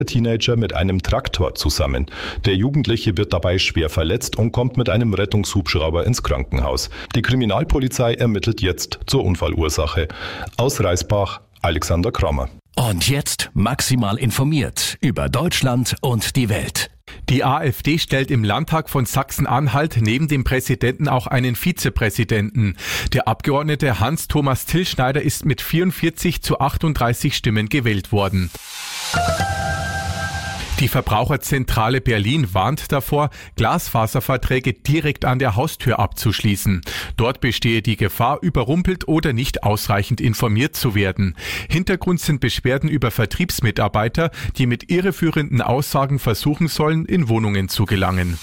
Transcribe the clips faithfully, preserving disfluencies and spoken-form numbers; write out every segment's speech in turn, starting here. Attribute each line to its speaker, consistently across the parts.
Speaker 1: Teenager mit einem Traktor zusammen. Der Jugendliche wird dabei schwer verletzt und kommt mit einem Rettungshubschrauber ins Krankenhaus. Die Kriminalpolizei ermittelt jetzt zur Unfallursache. Aus Reisbach, Alexander Kramer.
Speaker 2: Und jetzt maximal informiert über Deutschland und die Welt.
Speaker 3: Die AfD stellt im Landtag von Sachsen-Anhalt neben dem Präsidenten auch einen Vizepräsidenten. Der Abgeordnete Hans-Thomas Tillschneider ist mit vierundvierzig zu achtunddreißig Stimmen gewählt worden. Die Verbraucherzentrale Berlin warnt davor, Glasfaserverträge direkt an der Haustür abzuschließen. Dort bestehe die Gefahr, überrumpelt oder nicht ausreichend informiert zu werden. Hintergrund sind Beschwerden über Vertriebsmitarbeiter, die mit irreführenden Aussagen versuchen sollen, in Wohnungen zu gelangen.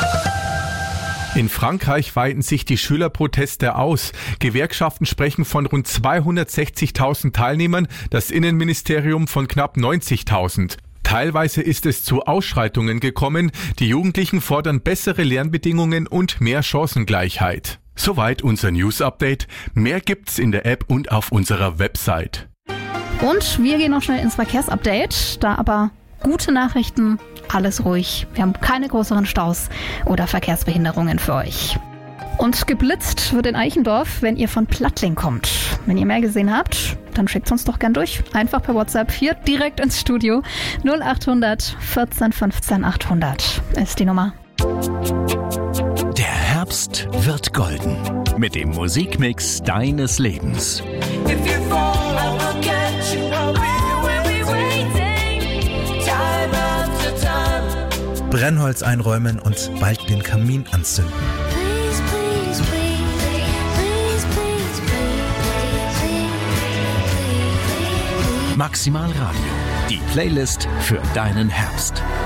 Speaker 3: In Frankreich weiten sich die Schülerproteste aus. Gewerkschaften sprechen von rund zweihundertsechzigtausend Teilnehmern, das Innenministerium von knapp neunzigtausend. Teilweise ist es zu Ausschreitungen gekommen. Die Jugendlichen fordern bessere Lernbedingungen und mehr Chancengleichheit. Soweit unser News-Update. Mehr gibt's in der App und auf unserer Website.
Speaker 4: Und wir gehen noch schnell ins Verkehrsupdate. Da aber gute Nachrichten, alles ruhig. Wir haben keine größeren Staus oder Verkehrsbehinderungen für euch. Und geblitzt wird in Eichendorf, wenn ihr von Plattling kommt. Wenn ihr mehr gesehen habt, dann schickt uns doch gern durch. Einfach per WhatsApp hier direkt ins Studio. null achthundert vierzehn fünfzehn achthundert ist die Nummer.
Speaker 2: Der Herbst wird golden mit dem Musikmix deines Lebens.
Speaker 5: Brennholz einräumen und bald den Kamin anzünden.
Speaker 2: Maximal Radio, die Playlist für deinen Herbst.